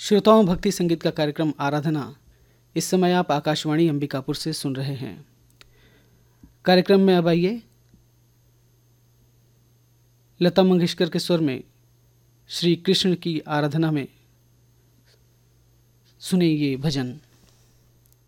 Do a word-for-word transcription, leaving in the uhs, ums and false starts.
श्रोताओं, भक्ति संगीत का कार्यक्रम आराधना इस समय आप आकाशवाणी अंबिकापुर से सुन रहे हैं। कार्यक्रम में अब आइए लता मंगेशकर के स्वर में श्री कृष्ण की आराधना में सुने ये भजन।